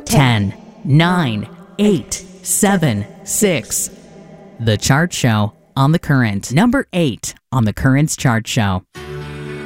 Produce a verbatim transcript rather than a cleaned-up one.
ten, nine, eight, seven, six. The Chart Show on The Current. Number eight on The Current's Chart Show.